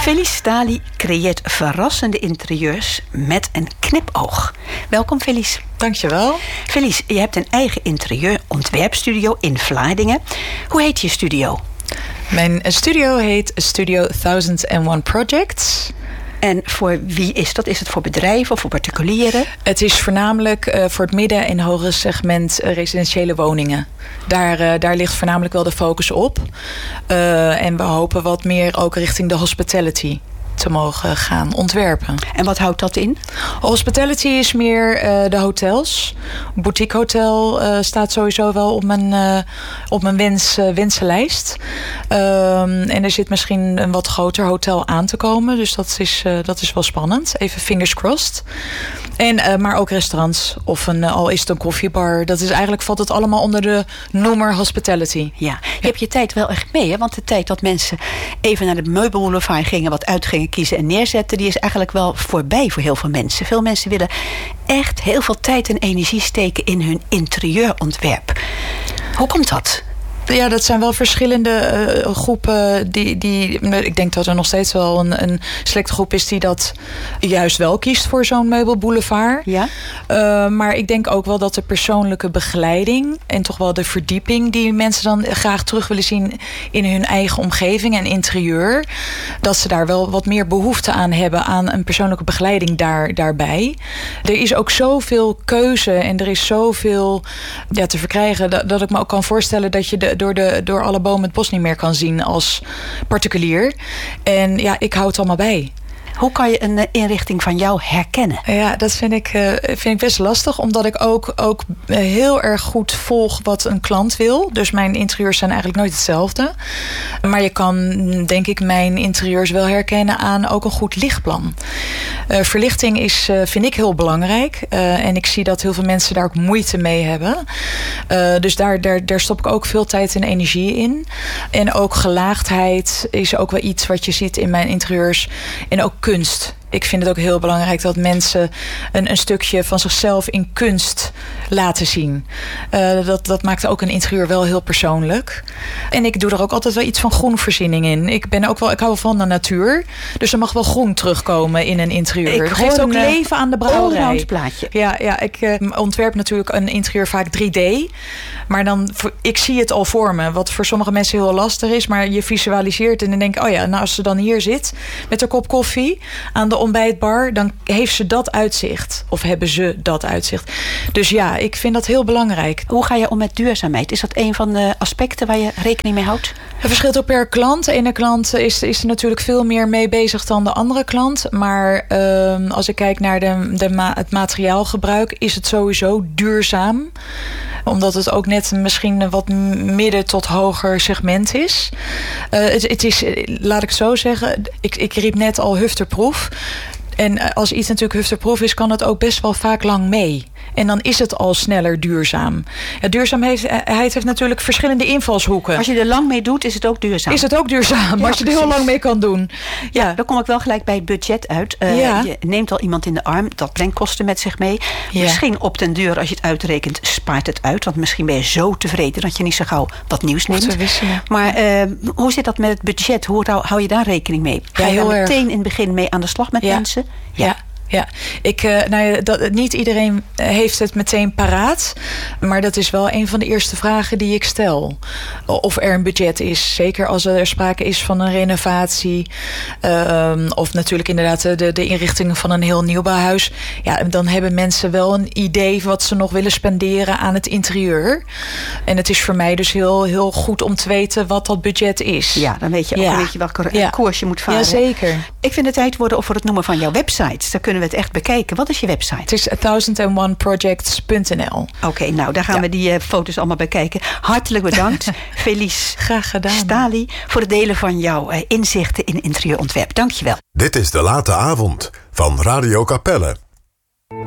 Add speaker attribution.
Speaker 1: Felice Stali creëert verrassende interieurs met een knipoog. Welkom Felice.
Speaker 2: Dankjewel.
Speaker 1: Felice, je hebt een eigen interieurontwerpstudio in Vlaardingen. Hoe heet je studio?
Speaker 2: Mijn studio heet Studio 1001 Projects.
Speaker 1: En voor wie is dat? Is het voor bedrijven of voor particulieren?
Speaker 2: Het is voornamelijk voor het midden- en hogere segment residentiële woningen. Daar ligt voornamelijk wel de focus op. En we hopen wat meer ook richting de hospitality te mogen gaan ontwerpen.
Speaker 1: En wat houdt dat in?
Speaker 2: Hospitality is meer de hotels. Boutique hotel staat sowieso wel op mijn wensenlijst. En er zit misschien een wat groter hotel aan te komen. Dus dat is wel spannend. Even fingers crossed. Maar ook restaurants of al is het een koffiebar. Valt het allemaal onder de noemer hospitality.
Speaker 1: Ja, je hebt je tijd wel echt mee, hè? Want de tijd dat mensen even naar de meubelboulevard gingen, wat uitgingen kiezen en neerzetten, die is eigenlijk wel voorbij voor heel veel mensen. Veel mensen willen echt heel veel tijd en energie steken in hun interieurontwerp. Hoe komt dat?
Speaker 2: Ja, dat zijn wel verschillende groepen. Ik denk dat er nog steeds wel een selecte groep is die dat juist wel kiest voor zo'n meubelboulevard.
Speaker 1: Ja.
Speaker 2: Maar ik denk ook wel dat de persoonlijke begeleiding en toch wel de verdieping die mensen dan graag terug willen zien in hun eigen omgeving en interieur, dat ze daar wel wat meer behoefte aan hebben aan een persoonlijke begeleiding daarbij. Er is ook zoveel keuze en er is zoveel te verkrijgen dat ik me ook kan voorstellen dat je door alle bomen het bos niet meer kan zien als particulier. En ja, ik hou het allemaal bij.
Speaker 1: Hoe kan je een inrichting van jou herkennen?
Speaker 2: Ja, dat vind ik best lastig. Omdat ik ook heel erg goed volg wat een klant wil. Dus mijn interieurs zijn eigenlijk nooit hetzelfde. Maar je kan, denk ik, mijn interieurs wel herkennen aan ook een goed lichtplan. Verlichting vind ik heel belangrijk. En ik zie dat heel veel mensen daar ook moeite mee hebben. Dus daar stop ik ook veel tijd en energie in. En ook gelaagdheid is ook wel iets wat je ziet in mijn interieurs. En ook kunst. Ik vind het ook heel belangrijk dat mensen een stukje van zichzelf in kunst laten zien. Dat maakt ook een interieur wel heel persoonlijk. En ik doe er ook altijd wel iets van groenvoorziening in. Ik hou wel van de natuur. Dus er mag wel groen terugkomen in een interieur. Het geeft ook leven aan de brouwerij.
Speaker 1: Een plaatje.
Speaker 2: Ja, ik ontwerp natuurlijk een interieur vaak 3D. Maar ik zie het al voor me. Wat voor sommige mensen heel lastig is. Maar je visualiseert en dan denk ik, als ze dan hier zit met een kop koffie aan de ontbijtbar, dan heeft ze dat uitzicht. Of hebben ze dat uitzicht. Dus ja, ik vind dat heel belangrijk.
Speaker 1: Hoe ga je om met duurzaamheid? Is dat een van de aspecten waar je rekening mee houdt?
Speaker 2: Het verschilt ook per klant. De ene klant is er natuurlijk veel meer mee bezig dan de andere klant. Maar als ik kijk naar het materiaalgebruik, is het sowieso duurzaam. Omdat het ook net misschien een wat midden tot hoger segment is. Het is, laat ik zo zeggen, ik riep net al hufterproof. En als iets natuurlijk hufterproof is, kan het ook best wel vaak lang mee. En dan is het al sneller duurzaam. Ja, duurzaamheid heeft natuurlijk verschillende invalshoeken.
Speaker 1: Als je er lang mee doet, is het ook duurzaam.
Speaker 2: Is het ook duurzaam, maar als je er heel lang mee kan doen.
Speaker 1: Ja, dan kom ik wel gelijk bij het budget uit. Je neemt al iemand in de arm, dat brengt kosten met zich mee. Ja. Misschien op den duur, als je het uitrekent, spaart het uit. Want misschien ben je zo tevreden dat je niet zo gauw wat nieuws neemt. Maar hoe zit dat met het budget? Hoe hou je daar rekening mee? Ga je daar meteen in het begin mee aan de slag met mensen?
Speaker 2: Ja. Niet iedereen heeft het meteen paraat. Maar dat is wel een van de eerste vragen die ik stel. Of er een budget is. Zeker als er sprake is van een renovatie. Of natuurlijk inderdaad de inrichting van een heel nieuwbouwhuis. Ja, dan hebben mensen wel een idee wat ze nog willen spenderen aan het interieur. En het is voor mij dus heel, heel goed om te weten wat dat budget is.
Speaker 1: Ja, dan weet je ook een beetje welke koers je moet varen.
Speaker 2: Ja, zeker.
Speaker 1: Ik vind het tijd worden voor het noemen van jouw website. Daar kunnen we het echt bekijken. Wat is je website?
Speaker 2: Het is 1001projects.nl.
Speaker 1: Oké, nou daar gaan we die foto's allemaal bekijken. Hartelijk bedankt, Felice
Speaker 2: Graag gedaan.
Speaker 1: Stali, voor het delen van jouw inzichten in interieurontwerp. Dankjewel.
Speaker 3: Dit is De Late Avond van Radio Capelle.